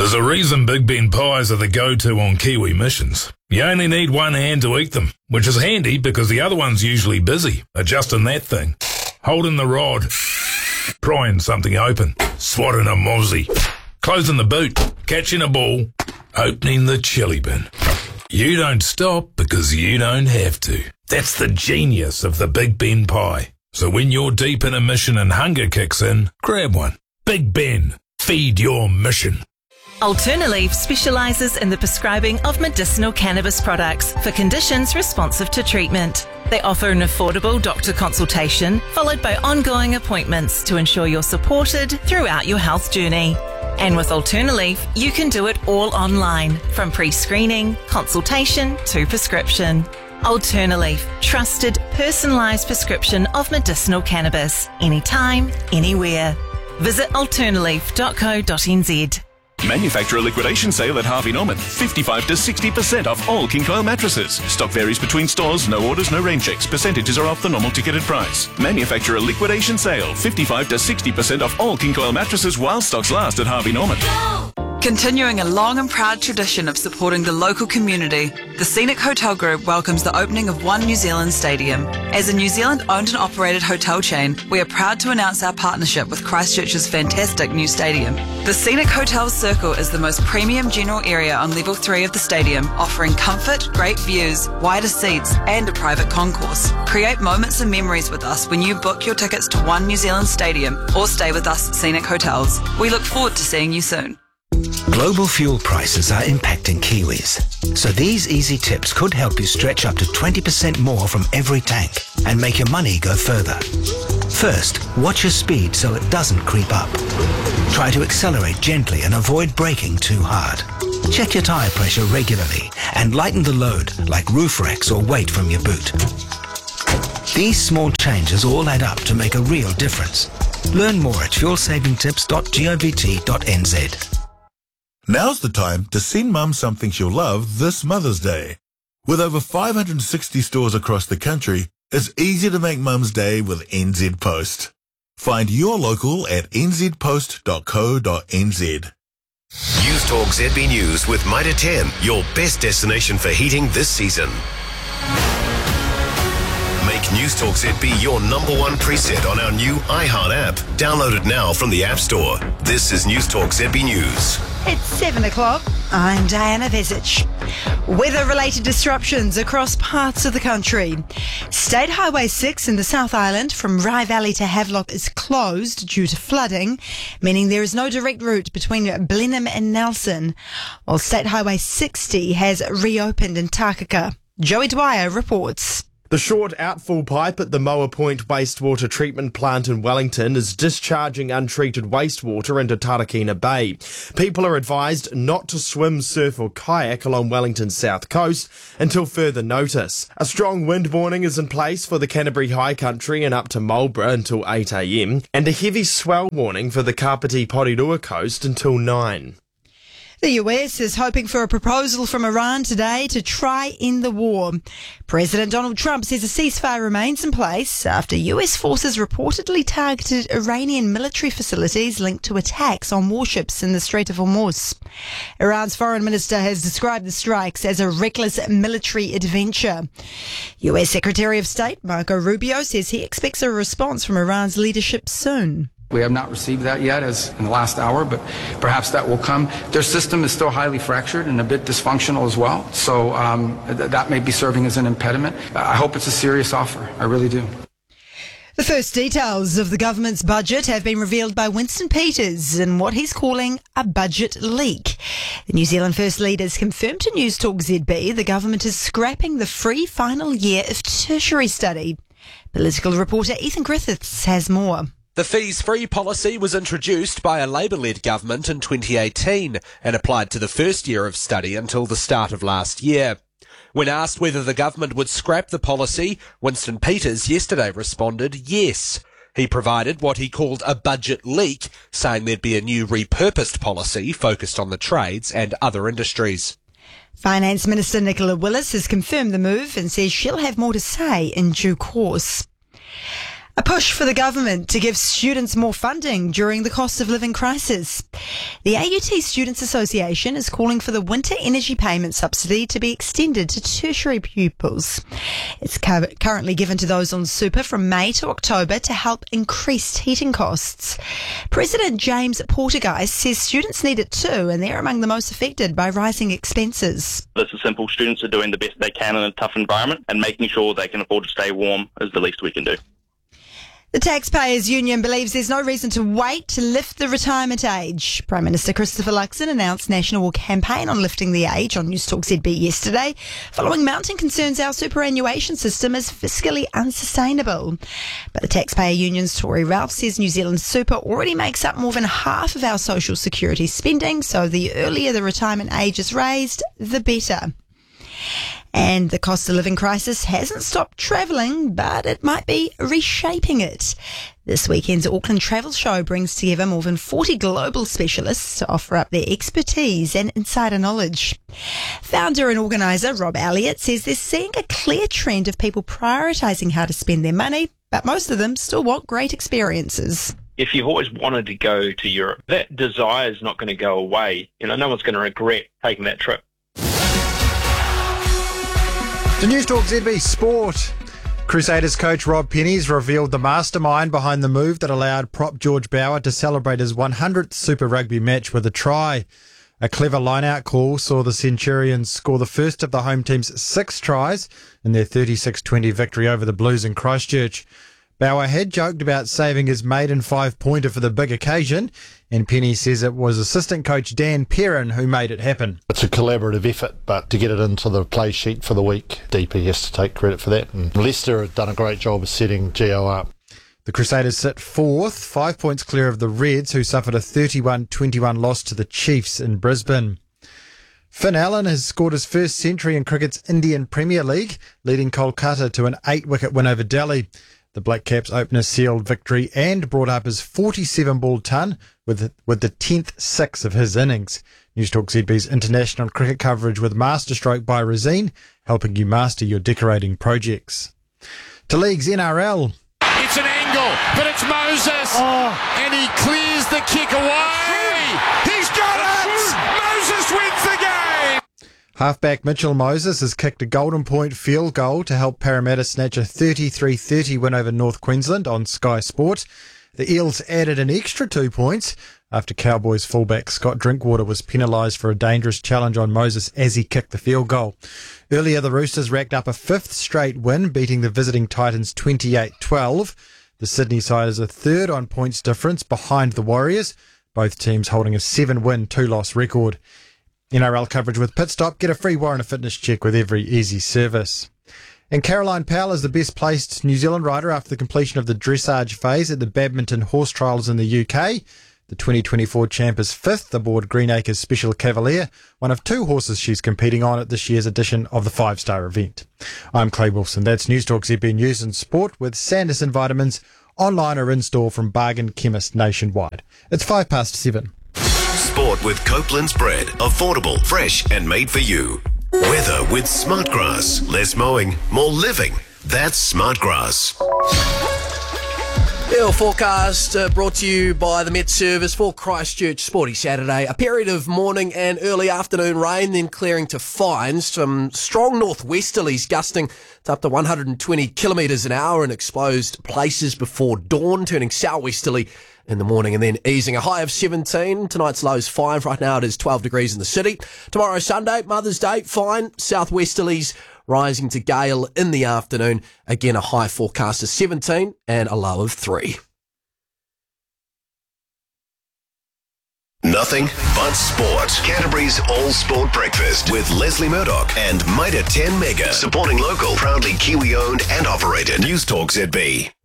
There's a reason Big Ben pies are the go-to on Kiwi missions. You only need one hand to eat them, which is handy because the other one's usually busy adjusting that thing, holding the rod, prying something open, swatting a mozzie, closing the boot, catching a ball, opening the chili bin. You don't stop because you don't have to. That's the genius of the Big Ben pie. So when you're deep in a mission and hunger kicks in, grab one. Big Ben, feed your mission. Alternaleaf specialises in the prescribing of medicinal cannabis products for conditions responsive to treatment. They offer an affordable doctor consultation followed by ongoing appointments to ensure you're supported throughout your health journey. And with Alternaleaf, you can do it all online, from pre-screening, consultation to prescription. Alternaleaf, trusted, personalised prescription of medicinal cannabis, anytime, anywhere. Visit alternaleaf.co.nz. Manufacturer liquidation sale at Harvey Norman. 55 to 60% off all King Coil mattresses. Stock varies between stores. No orders, no rain checks. Percentages are off the normal ticketed price. Manufacturer liquidation sale. 55 to 60% off all King Coil mattresses while stocks last at Harvey Norman. Continuing a long and proud tradition of supporting the local community, the Scenic Hotel Group welcomes the opening of One New Zealand Stadium. As a New Zealand owned and operated hotel chain, we are proud to announce our partnership with Christchurch's fantastic new stadium. The Scenic Hotel Circle is the most premium general area on level 3 of the stadium, offering comfort, great views, wider seats and a private concourse. Create moments and memories with us when you book your tickets to One New Zealand Stadium or stay with us at Scenic Hotels. We look forward to seeing you soon. Global fuel prices are impacting Kiwis, so these easy tips could help you stretch up to 20% more from every tank and make your money go further. First, watch your speed so it doesn't creep up. Try to accelerate gently and avoid braking too hard. Check your tyre pressure regularly and lighten the load like roof racks or weight from your boot. These small changes all add up to make a real difference. Learn more at fuelsavingtips.govt.nz. Now's the time to send Mum something she'll love this Mother's Day. With over 560 stores across the country, it's easy to make Mum's Day with NZ Post. Find your local at nzpost.co.nz. News Talk ZB News with Mitre 10, your best destination for heating this season. Make News Talk ZB your #1 preset on our new iHeart app. Download it now from the App Store. This is News Talk ZB News. It's 7 o'clock. I'm Diana Vesich. Weather-related disruptions across parts of the country. State Highway 6 in the South Island from Rye Valley to Havelock is closed due to flooding, meaning there is no direct route between Blenheim and Nelson, while State Highway 60 has reopened in Takaka. Joey Dwyer reports. The short outfall pipe at the Moa Point wastewater treatment plant in Wellington is discharging untreated wastewater into Tarakina Bay. People are advised not to swim, surf or kayak along Wellington's south coast until further notice. A strong wind warning is in place for the Canterbury High Country and up to Marlborough until 8 a.m, and a heavy swell warning for the Kapiti Porirua coast until 9. The US is hoping for a proposal from Iran today to try end the war. President Donald Trump says a ceasefire remains in place after US forces reportedly targeted Iranian military facilities linked to attacks on warships in the Strait of Hormuz. Iran's foreign minister has described the strikes as a reckless military adventure. US Secretary of State Marco Rubio says he expects a response from Iran's leadership soon. We have not received that yet, as in the last hour, but perhaps that will come. Their system is still highly fractured and a bit dysfunctional as well, so that may be serving as an impediment. I hope it's a serious offer. I really do. The first details of the government's budget have been revealed by Winston Peters in what he's calling a budget leak. The New Zealand First Leaders confirmed to News Talk ZB the government is scrapping the free final year of tertiary study. Political reporter Ethan Griffiths has more. The fees-free policy was introduced by a Labour-led government in 2018 and applied to the first year of study until the start of last year. When asked whether the government would scrap the policy, Winston Peters yesterday responded yes. He provided what he called a budget leak, saying there'd be a new repurposed policy focused on the trades and other industries. Finance Minister Nicola Willis has confirmed the move and says she'll have more to say in due course. A push for the government to give students more funding during the cost of living crisis. The AUT Students Association is calling for the winter energy payment subsidy to be extended to tertiary pupils. It's currently given to those on super from May to October to help increased heating costs. President James Portuguese says students need it too, and they're among the most affected by rising expenses. This is simple. Students are doing the best they can in a tough environment, and making sure they can afford to stay warm is the least we can do. The Taxpayers Union believes there's no reason to wait to lift the retirement age. Prime Minister Christopher Luxon announced national campaign on lifting the age on News Talk ZB yesterday, following mounting concerns our superannuation system is fiscally unsustainable. But the Taxpayer Union's Tory Ralph says New Zealand super already makes up more than half of our social security spending, so the earlier the retirement age is raised, the better. And the cost of living crisis hasn't stopped travelling, but it might be reshaping it. This weekend's Auckland Travel Show brings together more than 40 global specialists to offer up their expertise and insider knowledge. Founder and organiser Rob Elliott says they're seeing a clear trend of people prioritising how to spend their money, but most of them still want great experiences. If you've always wanted to go to Europe, that desire is not going to go away. No one's going to regret taking that trip. To News Talk ZB Sport. Crusaders coach Rob Penny's revealed the mastermind behind the move that allowed prop George Bower to celebrate his 100th Super Rugby match with a try. A clever line-out call saw the Centurions score the first of the home team's 6 tries in their 36-20 victory over the Blues in Christchurch. Bower had joked about saving his maiden 5-pointer for the big occasion, and Penny says it was assistant coach Dan Perrin who made it happen. It's a collaborative effort, but to get it into the play sheet for the week, DP has to take credit for that. And Leicester have done a great job of setting Gio up. The Crusaders sit 4th, 5 points clear of the Reds, who suffered a 31-21 loss to the Chiefs in Brisbane. Finn Allen has scored his first century in cricket's Indian Premier League, leading Kolkata to an 8-wicket win over Delhi. The Black Caps opener sealed victory and brought up his 47-ball ton with the 10th 6 of his innings. News Talk ZB's international cricket coverage with Masterstroke by Razine, helping you master your decorating projects. To league's NRL. It's an angle, but it's Moses. And he clears the kick away. He's got it! Moses wins the game! Halfback Mitchell Moses has kicked a Golden Point field goal to help Parramatta snatch a 33-30 win over North Queensland on Sky Sport. The Eels added an extra 2 points after Cowboys fullback Scott Drinkwater was penalised for a dangerous challenge on Moses as he kicked the field goal. Earlier, the Roosters racked up a 5th straight win, beating the visiting Titans 28-12. The Sydney side is a third on points difference behind the Warriors, both teams holding a 7-win, 2-loss record. NRL coverage with Pitstop. Get a free Warrant Fitness check with every easy service. And Caroline Powell is the best placed New Zealand rider after the completion of the dressage phase at the Badminton Horse Trials in the UK. The 2024 champ is 5th aboard Greenacres Special Cavalier, one of 2 horses she's competing on at this year's edition of the 5-star event. I'm Clay Wilson. That's News Talk ZB News and Sport with Sanderson Vitamins, online or in-store from Bargain Chemist nationwide. It's 7:05. Sport with Copeland's bread. Affordable, fresh and made for you. Weather with Smartgrass. Less mowing, more living. That's Smartgrass. Bill forecast brought to you by the Met Service for Christchurch Sporty Saturday. A period of morning and early afternoon rain, then clearing to fines. Some strong northwesterlies gusting to up to 120 kilometres an hour in exposed places before dawn, turning southwesterly in the morning and then easing. A high of 17. Tonight's low is 5. Right now it is 12 degrees in the city. Tomorrow, Sunday, Mother's Day, fine. Southwesterlies rising to gale in the afternoon. Again, a high forecast of 17 and a low of 3. Nothing but sport. Canterbury's All Sport Breakfast with Leslie Murdoch and Mitre 10 Mega. Supporting local, proudly Kiwi owned and operated. News Talk ZB.